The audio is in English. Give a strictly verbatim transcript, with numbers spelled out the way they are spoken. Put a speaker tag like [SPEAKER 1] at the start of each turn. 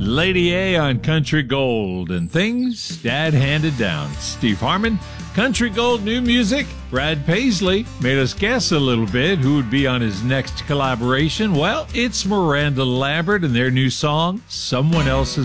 [SPEAKER 1] Lady A on Country Gold, and things Dad handed down. Steve Harmon, Country Gold new music. Brad Paisley made us guess a little bit who would be on his next collaboration. Well, it's Miranda Lambert and their new song, Someone Else's